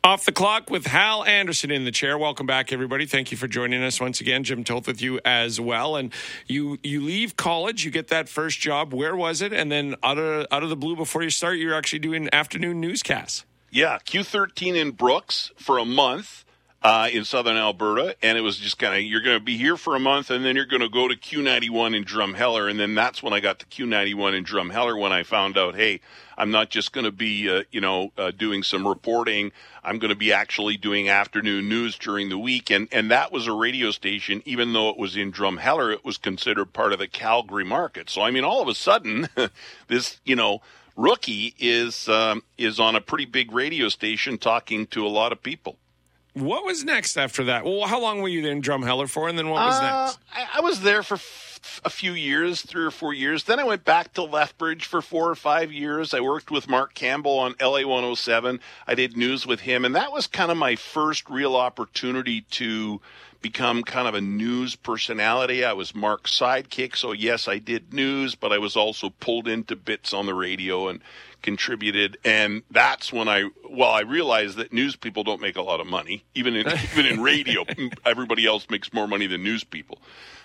Off the Clock with Hal Anderson in the chair. Welcome back, everybody. Thank you for joining us once again. Jim Toth with you as well. And you leave college, you get that first job. Where was it? And then out of the blue, before you start, you're actually doing afternoon newscasts. Yeah, Q13 in Brooks for a month in southern Alberta, and it was just kind of, you're going to be here for a month, and then you're going to go to Q91 in Drumheller, and then that's when I got to Q91 in Drumheller when I found out, hey, I'm not just going to be, doing some reporting. I'm going to be actually doing afternoon news during the week, and that was a radio station. Even though it was in Drumheller, it was considered part of the Calgary market. So, I mean, all of a sudden, this, rookie is on a pretty big radio station talking to a lot of people. What was next after that? Well, how long were you in Drumheller for, and then what was next? I was there for a few years, 3 or 4 years. Then I went back to Lethbridge for 4 or 5 years. I worked with Mark Campbell on LA 107. I did news with him, and that was kind of my first real opportunity to become kind of a news personality. I was Mark's sidekick, so yes, I did news, but I was also pulled into bits on the radio and contributed, and that's when I realized that news people don't make a lot of money, even in radio. Everybody else makes more money than news people.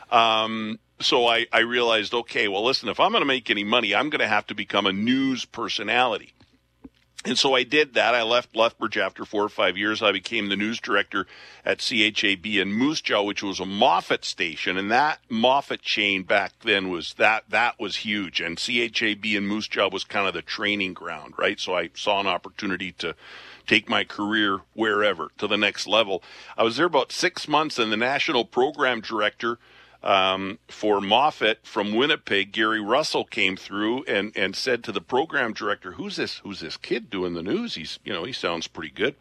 So I realized, okay, well, listen, if I'm going to make any money, I'm going to have to become a news personality. And so I did that. I left Lethbridge after 4 or 5 years. I became the news director at CHAB in Moose Jaw, which was a Moffat station. And that Moffat chain back then was that was huge. And CHAB in Moose Jaw was kind of the training ground, right? So I saw an opportunity to take my career wherever to the next level. I was there about 6 months, and the national program director for Moffat from Winnipeg, Gary Russell, came through and said to the program director, who's this kid doing the news? He sounds pretty good.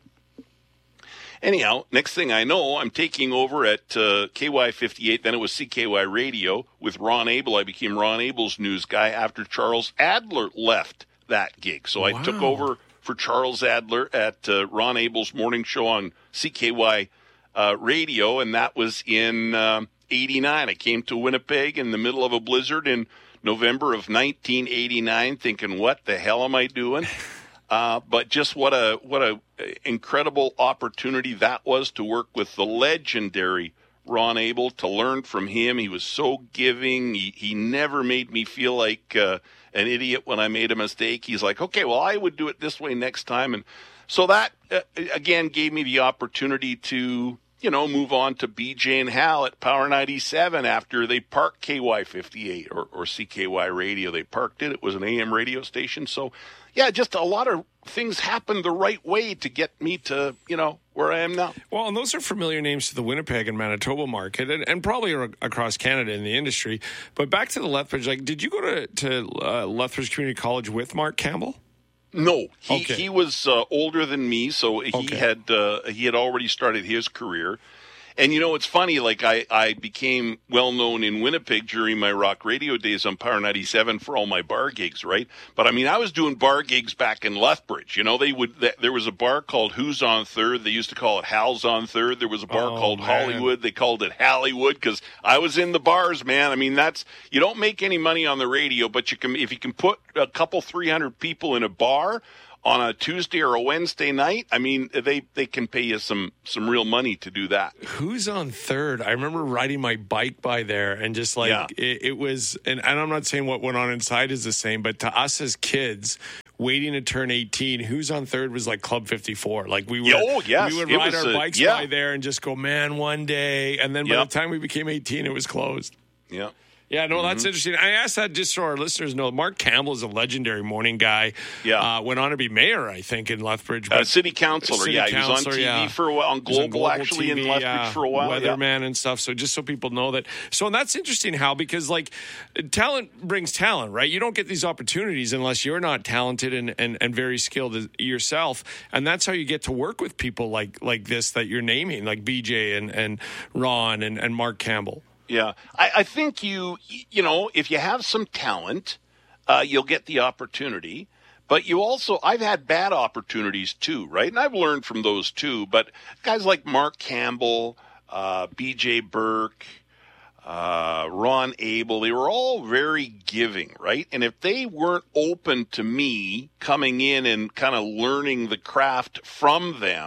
Anyhow, next thing I know, I'm taking over at KY58, then it was CKY Radio with Ron Abel. I became Ron Abel's news guy after Charles Adler left that gig. So I took over for Charles Adler at Ron Abel's morning show on CKY Radio, and that was in 89. I came to Winnipeg in the middle of a blizzard in November of 1989, thinking, what the hell am I doing? But just what a incredible opportunity that was to work with the legendary Ron Abel, to learn from him. He was so giving. He never made me feel like an idiot when I made a mistake. He's like, okay, well, I would do it this way next time. And so that, again, gave me the opportunity to move on to BJ and Hal at Power 97 after they parked KY58 or CKY Radio. They parked it. It was an AM radio station. So, yeah, just a lot of things happened the right way to get me to, where I am now. Well, and those are familiar names to the Winnipeg and Manitoba market and probably across Canada in the industry. But back to the Lethbridge, did you go to Lethbridge Community College with Mark Campbell? No, he was older than me, so he had already started his career. And, it's funny, I became well-known in Winnipeg during my rock radio days on Power 97 for all my bar gigs, right? But, I was doing bar gigs back in Lethbridge. There was a bar called Who's on Third. They used to call it Hal's on Third. There was a bar called Hollywood. They called it Hollywood because I was in the bars, man. You don't make any money on the radio, but if you can put a couple 300 people in a bar on a Tuesday or a Wednesday night, they can pay you some real money to do that. Who's on Third? I remember riding my bike by there and just it was, and I'm not saying what went on inside is the same, but to us as kids waiting to turn 18, Who's on Third was like Club 54. We would ride our bikes by there and just go, man, one day. And then by the time we became 18, it was closed. Yeah. Yeah, no, that's interesting. I asked that just so our listeners know. Mark Campbell is a legendary morning guy. Yeah. Went on to be mayor, I think, in Lethbridge. City councilor, he was on TV for a while, on Global actually, TV, in Lethbridge for a while. Weatherman and stuff, so just so people know that. So that's interesting, Hal, because, talent brings talent, right? You don't get these opportunities unless you're not talented and very skilled yourself, and that's how you get to work with people like this that you're naming, like BJ and Ron and Mark Campbell. Yeah, I think if you have some talent, you'll get the opportunity. But I've had bad opportunities too, right? And I've learned from those too. But guys like Mark Campbell, BJ Burke, Ron Abel, they were all very giving, right? And if they weren't open to me coming in and kind of learning the craft from them,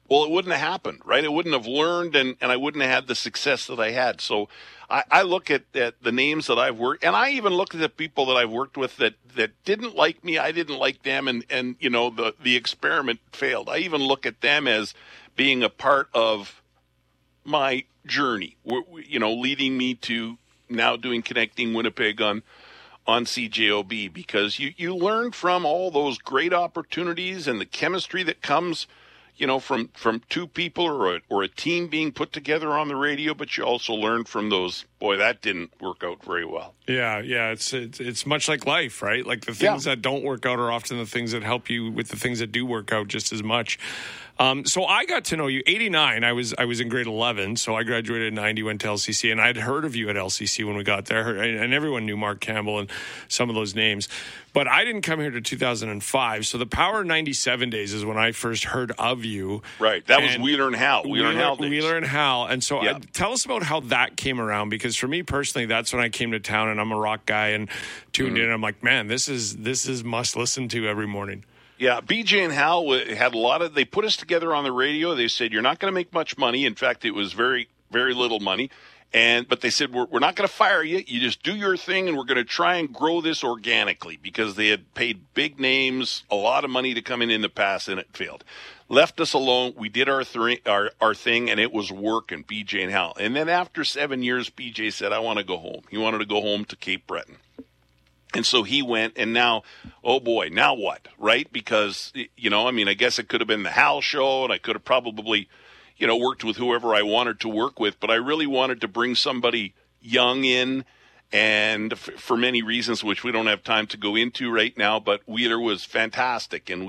well, it wouldn't have happened, right? It wouldn't have learned, and I wouldn't have had the success that I had. So I look at the names that I've worked, and I even look at the people that I've worked with that didn't like me. I didn't like them, and you know, the experiment failed. I even look at them as being a part of my journey, you know, leading me to now doing Connecting Winnipeg on CJOB, because you learn from all those great opportunities and the chemistry that comes, you know, from two people or a team being put together on the radio, but you also learn from those, boy, that didn't work out very well. Yeah. It's much like life, right? Like the things that don't work out are often the things that help you with the things that do work out just as much. So I got to know you, 89, I was in grade 11, so I graduated in 90, went to LCC, and I'd heard of you at LCC when we got there, and everyone knew Mark Campbell and some of those names. But I didn't come here to 2005, so the Power 97 days is when I first heard of you. Right, that was Wheeler and Hal. Wheeler and Hal. And so tell us about how that came around, because for me personally, that's when I came to town, and I'm a rock guy, and tuned in, and I'm like, man, this is must listen to every morning. Yeah, BJ and Hal had they put us together on the radio. They said, you're not going to make much money. In fact, it was very, very little money. But they said, we're not going to fire you. You just do your thing, and we're going to try and grow this organically, because they had paid big names, a lot of money to come in the past, and it failed. Left us alone. We did our thing, and it was working, BJ and Hal. And then after 7 years, BJ said, I want to go home. He wanted to go home to Cape Breton. And so he went, and now, oh boy, now what, right? Because, you know, I mean, I guess it could have been the Hal show, and I could have probably, you know, worked with whoever I wanted to work with, but I really wanted to bring somebody young in, and for many reasons, which we don't have time to go into right now, but Wheeler was fantastic, and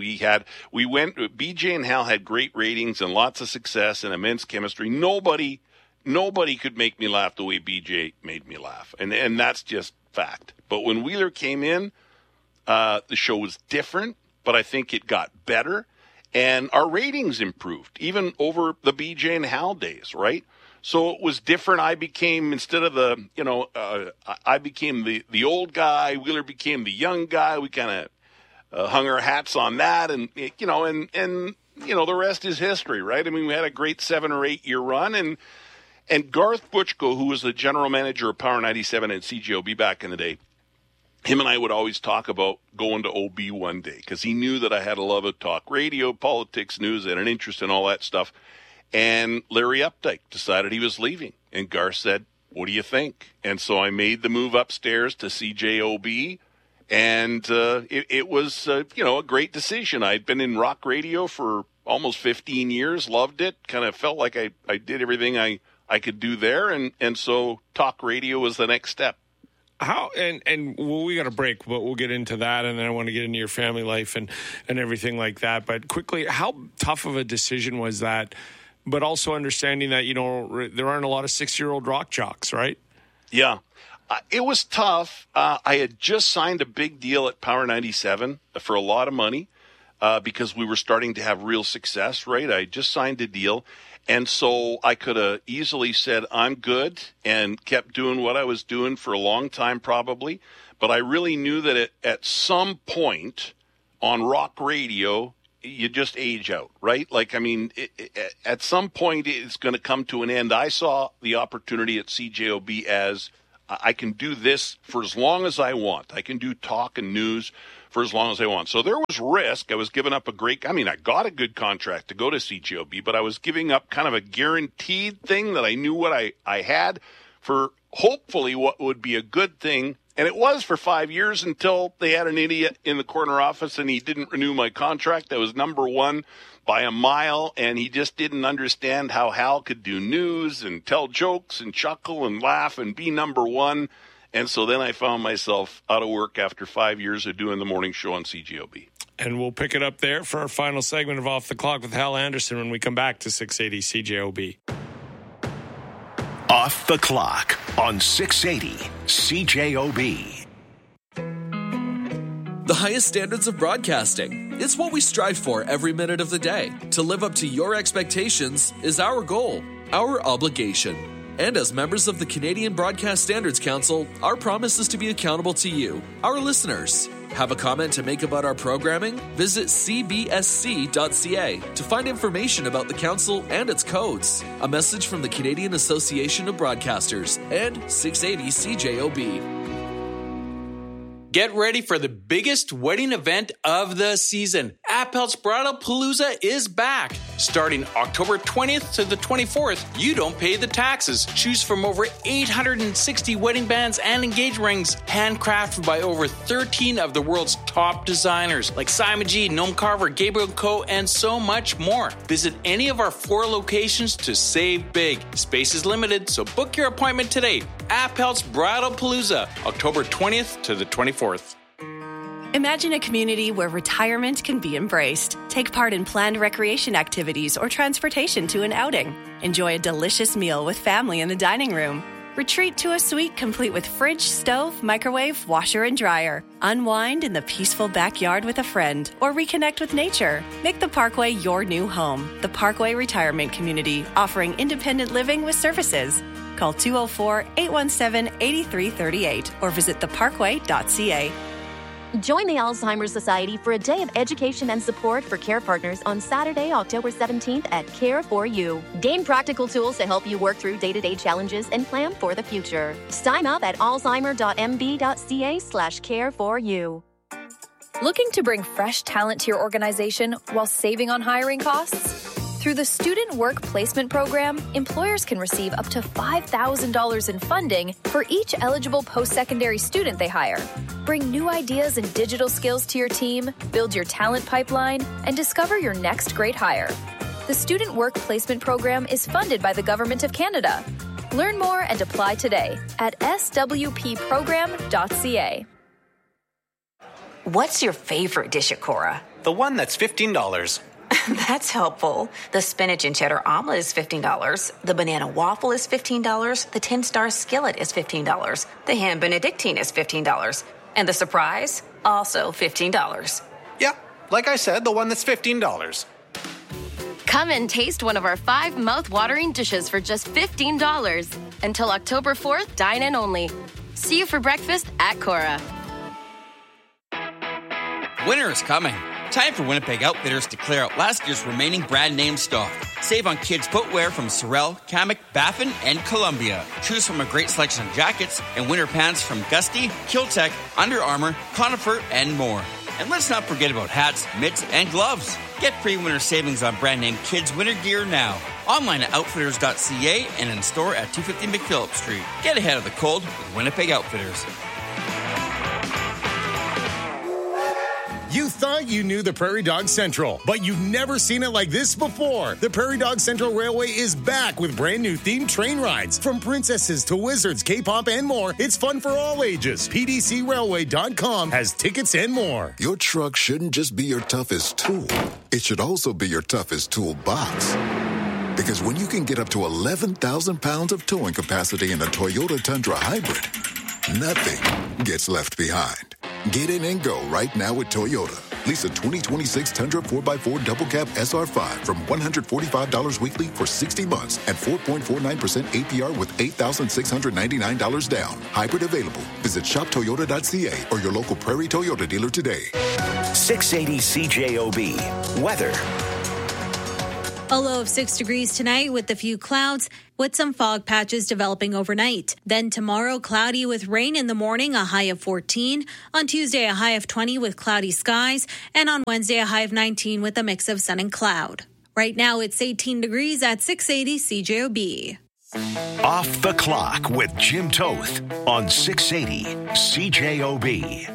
BJ and Hal had great ratings and lots of success and immense chemistry. Nobody could make me laugh the way BJ made me laugh, and that's just fact. But when Wheeler came in, the show was different, but I think it got better, and our ratings improved, even over the BJ and Hal days, right? So it was different. I became, instead of I became the old guy, Wheeler became the young guy. We kind of hung our hats on that, and you know, and you know, the rest is history, right? I mean, we had a great 7 or 8 year run, and Garth Butchko, who was the general manager of Power 97 and CJOB back in the day, him and I would always talk about going to OB one day, because he knew that I had a love of talk radio, politics, news, and an interest in all that stuff. And Larry Updike decided he was leaving. And Garth said, what do you think? And so I made the move upstairs to CJOB. And it was, you know, a great decision. I'd been in rock radio for almost 15 years, loved it, kind of felt like I did everything I could do there. And so talk radio was the next step. How and well, we got a break, but we'll get into that, and then I want to get into your family life and everything like that. But quickly, how tough of a decision was that? But also understanding that, you know, there aren't a lot of 6-year-old rock jocks, right? Yeah, it was tough. I had just signed a big deal at Power 97 for a lot of money because we were starting to have real success, right? I just signed a deal. And so I could have easily said, I'm good, and kept doing what I was doing for a long time probably. But I really knew that at some point on rock radio, you just age out, right? Like, I mean, at some point it's going to come to an end. I saw the opportunity at CJOB as I can do this for as long as I want. I can do talk and news for as long as I want. So there was risk. I was giving up I got a good contract to go to CJOB, but I was giving up kind of a guaranteed thing that I knew what I had for hopefully what would be a good thing. And it was for 5 years until they had an idiot in the corner office and he didn't renew my contract. I was number one by a mile, and he just didn't understand how Hal could do news and tell jokes and chuckle and laugh and be number one. And so then I found myself out of work after 5 years of doing the morning show on CJOB. And we'll pick it up there for our final segment of Off the Clock with Hal Anderson when we come back to 680 CJOB. Off the Clock on 680 CJOB. The highest standards of broadcasting. It's what we strive for every minute of the day. To live up to your expectations is our goal, our obligation. And as members of the Canadian Broadcast Standards Council, our promise is to be accountable to you, our listeners. Have a comment to make about our programming? Visit cbsc.ca to find information about the Council and its codes. A message from the Canadian Association of Broadcasters and 680 CJOB. Get ready for the biggest wedding event of the season. Appel's Bridal Palooza is back. Starting October 20th to the 24th, you don't pay the taxes. Choose from over 860 wedding bands and engagement rings, handcrafted by over 13 of the world's top designers, like Simon G, Noam Carver, Gabriel Co., and so much more. Visit any of our 4 locations to save big. Space is limited, so book your appointment today. Appel's Bridal Palooza, October 20th to the 24th. Imagine a community where retirement can be embraced. Take part in planned recreation activities or transportation to an outing. Enjoy a delicious meal with family in the dining room. Retreat to a suite complete with fridge, stove, microwave, washer, and dryer. Unwind in the peaceful backyard with a friend or reconnect with nature. Make the Parkway your new home. The Parkway Retirement Community, offering independent living with services. Call 204-817-8338 or visit theparkway.ca. Join the Alzheimer's Society for a day of education and support for care partners on Saturday, October 17th at Care4You. Gain practical tools to help you work through day-to-day challenges and plan for the future. Sign up at alzheimer.mb.ca/care4you. Looking to bring fresh talent to your organization while saving on hiring costs? Through the Student Work Placement Program, employers can receive up to $5,000 in funding for each eligible post-secondary student they hire. Bring new ideas and digital skills to your team, build your talent pipeline, and discover your next great hire. The Student Work Placement Program is funded by the Government of Canada. Learn more and apply today at swpprogram.ca. What's your favorite dish at Cora? The one that's $15. That's helpful. The spinach and cheddar omelet is $15. The banana waffle is $15. The 10-star skillet is $15. The ham benedictine is $15. And the surprise, also $15. Yeah, like I said, the one that's $15. Come and taste one of our 5 mouth-watering dishes for just $15. Until October 4th, dine in only. See you for breakfast at Cora. Winter is coming. Time for Winnipeg Outfitters to clear out last year's remaining brand name stock. Save on kids' footwear from Sorel, Kamek, Baffin, and Columbia. Choose from a great selection of jackets and winter pants from Gusty, Kiltech, Under Armour, Conifer, and more. And let's not forget about hats, mitts, and gloves. Get free winter savings on brand name kids' winter gear now. Online at outfitters.ca and in store at 250 McPhillips Street. Get ahead of the cold with Winnipeg Outfitters. You thought you knew the Prairie Dog Central, but you've never seen it like this before. The Prairie Dog Central Railway is back with brand new themed train rides. From princesses to wizards, K-pop, and more, it's fun for all ages. PDCRailway.com has tickets and more. Your truck shouldn't just be your toughest tool. It should also be your toughest toolbox. Because when you can get up to 11,000 pounds of towing capacity in a Toyota Tundra Hybrid, nothing gets left behind. Get in and go right now with Toyota. Lease a 2026 Tundra 4x4 Double Cab SR5 from $145 weekly for 60 months at 4.49% APR with $8,699 down. Hybrid available. Visit shoptoyota.ca or your local Prairie Toyota dealer today. 680 CJOB. Weather. A low of 6 degrees tonight with a few clouds, with some fog patches developing overnight. Then tomorrow, cloudy with rain in the morning, a high of 14. On Tuesday, a high of 20 with cloudy skies. And on Wednesday, a high of 19 with a mix of sun and cloud. Right now, it's 18 degrees at 680 CJOB. Off the Clock with Jim Toth on 680 CJOB.